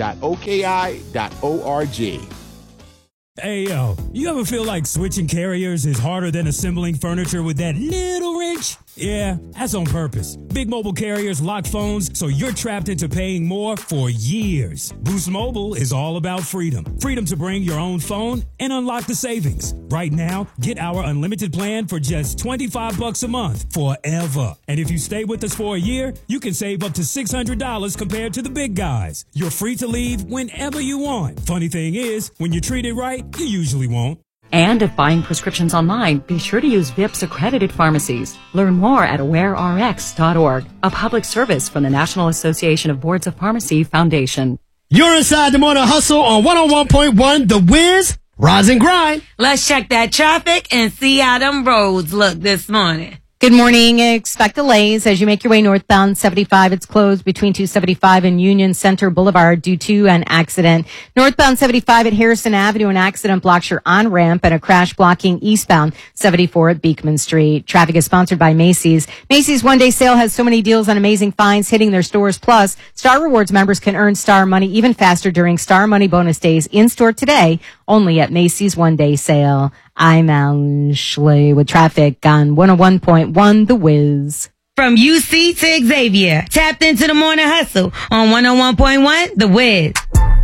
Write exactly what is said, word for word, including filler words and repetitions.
dot o k i dot org. Hey, yo, you ever feel like switching carriers is harder than assembling furniture with that little wrench? Yeah, that's on purpose. Big mobile carriers lock phones so you're trapped into paying more for years. Boost Mobile is all about freedom. Freedom to bring your own phone and unlock the savings. Right now, get our unlimited plan for just twenty-five bucks a month forever. And if you stay with us for a year, you can save up to six hundred dollars compared to the big guys. You're free to leave whenever you want. Funny thing is, when you treat it right, you usually won't. And if buying prescriptions online, be sure to use V I P S accredited pharmacies. Learn more at aware r x dot org, a public service from the National Association of Boards of Pharmacy Foundation. You're inside the Morning Hustle on one oh one point one The Wiz. Rise and grind. Let's check that traffic and see how them roads look this morning. Good morning. Expect delays as you make your way northbound seventy-five. It's closed between two seventy-five and Union Center Boulevard due to an accident. Northbound seventy-five at Harrison Avenue, an accident blocks your on-ramp and a crash blocking eastbound seventy-four at Beekman Street. Traffic is sponsored by Macy's. Macy's one-day sale has so many deals on amazing finds hitting their stores. Plus, Star Rewards members can earn Star Money even faster during Star Money bonus days in-store today, only at Macy's one-day sale. I'm Ashley with traffic on one oh one point one The Wiz. From U C to Xavier, tapped into the Morning Hustle on one oh one point one The Wiz.